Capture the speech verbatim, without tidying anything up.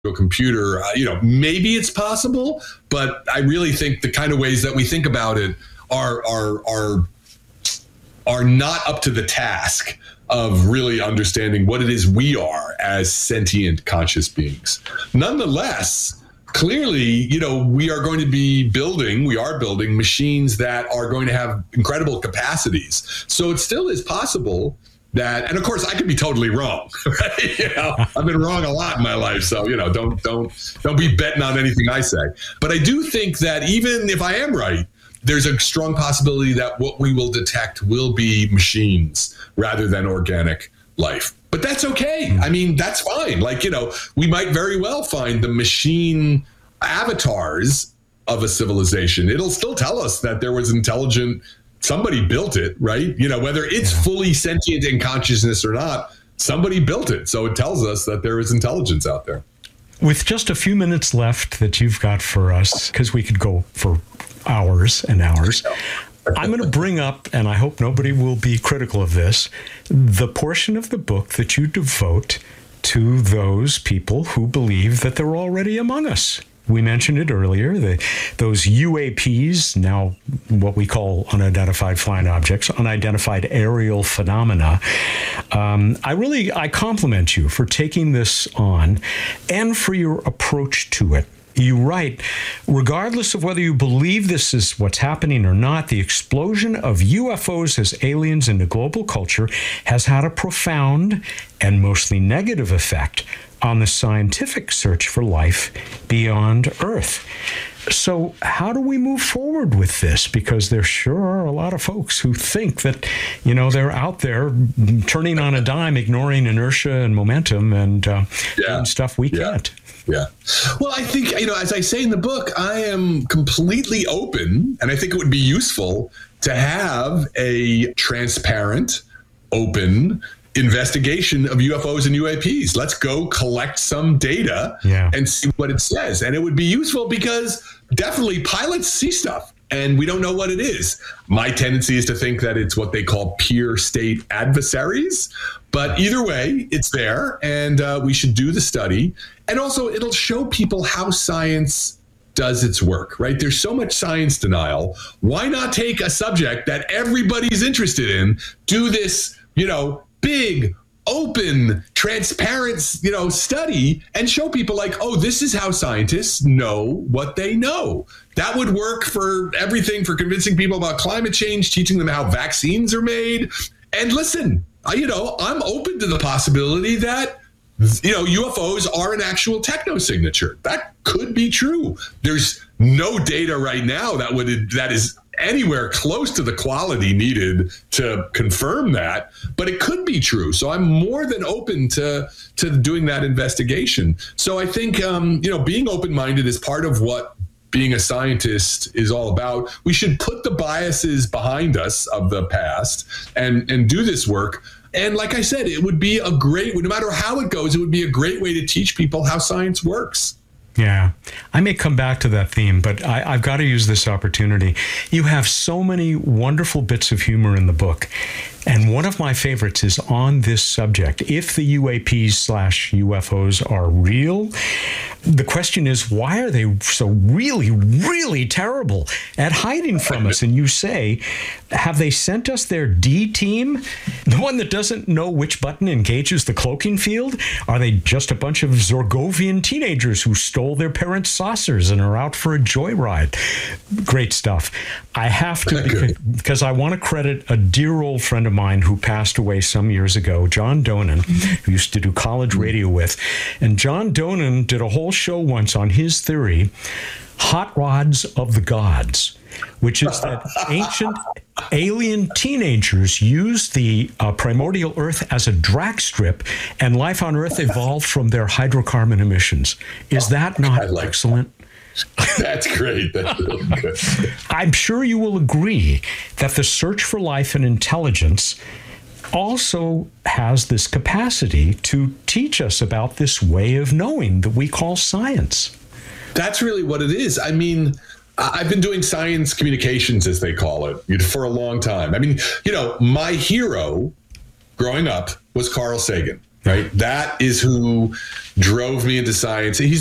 a computer, uh, you know, maybe it's possible, but I really think the kind of ways that we think about it are are are are not up to the task of really understanding what it is we are as sentient conscious beings. Nonetheless, clearly, you know, we are going to be building, we are building machines that are going to have incredible capacities. So it still is possible that, and of course I could be totally wrong, right? You know, I've been wrong a lot in my life. So, you know, don't, don't, don't be betting on anything I say. But I do think that even if I am right, there's a strong possibility that what we will detect will be machines rather than organic life. But that's okay. I mean, that's fine. Like, you know, we might very well find the machine avatars of a civilization. It'll still tell us that there was intelligent, somebody built it, right? You know, whether it's yeah. fully sentient in consciousness or not, somebody built it. So it tells us that there is intelligence out there. With just a few minutes left that you've got for us, because we could go for hours and hours, I'm going to bring up, and I hope nobody will be critical of this, the portion of the book that you devote to those people who believe that they're already among us. We mentioned it earlier, the, those U A Ps, now what we call unidentified flying objects, unidentified aerial phenomena. Um, I really, I compliment you for taking this on and for your approach to it. You write, regardless of whether you believe this is what's happening or not, the explosion of U F Os as aliens into global culture has had a profound and mostly negative effect on the scientific search for life beyond Earth. So how do we move forward with this? Because there sure are a lot of folks who think that, you know, they're out there turning on a dime, ignoring inertia and momentum and uh, yeah. doing stuff we yeah. can't. Yeah. Well, I think, you know, as I say in the book, I am completely open, and I think it would be useful to have a transparent, open investigation of U F Os and U A Ps. Let's go collect some data yeah. and see what it says. And it would be useful because definitely pilots see stuff and we don't know what it is. My tendency is to think that it's what they call peer state adversaries. But either way, it's there, and uh, we should do the study. And also, it'll show people how science does its work, right? There's so much science denial. Why not take a subject that everybody's interested in, do this, you know, big, open, transparent, you know, study and show people like, oh, this is how scientists know what they know. That would work for everything, for convincing people about climate change, teaching them how vaccines are made. And listen, you know, I'm open to the possibility that, you know, U F Os are an actual technosignature. That could be true. There's no data right now that would that is anywhere close to the quality needed to confirm that, but it could be true. So I'm more than open to to doing that investigation. So I think, um, you know, being open-minded is part of what being a scientist is all about. We should put the biases behind us of the past and, and do this work. And like I said, it would be a great, no matter how it goes, it would be a great way to teach people how science works. Yeah, I may come back to that theme, but I, I've got to use this opportunity. You have so many wonderful bits of humor in the book. And one of my favorites is on this subject. If the U A Ps slash U F Os are real, the question is, why are they so really, really terrible at hiding from us? And you say, have they sent us their D team, the one that doesn't know which button engages the cloaking field? Are they just a bunch of Zorgovian teenagers who stole their parents' saucers and are out for a joyride? Great stuff. I have to, because, because I want to credit a dear old friend of mine who passed away some years ago, John Donan, who used to do college radio with. And John Donan did a whole show once on his theory, Hot Rods of the Gods, which is that ancient alien teenagers used the uh, primordial Earth as a drag strip, and life on Earth evolved from their hydrocarbon emissions. Is that not like excellent? That's great. That's really good. I'm sure you will agree that the search for life and intelligence also has this capacity to teach us about this way of knowing that we call science. That's really what it is. I mean, I've been doing science communications, as they call it, for a long time. I mean, you know, my hero growing up was Carl Sagan. right? That is who drove me into science. He's